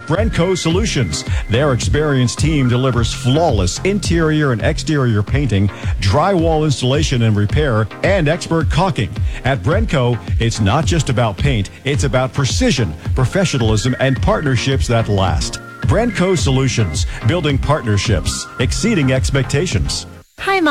Brenco Solutions. Their experienced team delivers flawless interior and exterior painting, drywall installation and repair, and expert caulking. At Brenco, it's not just about paint, it's about precision, professionalism, and partnerships that last. Brenco Solutions, building partnerships, exceeding expectations. Hi, Mom.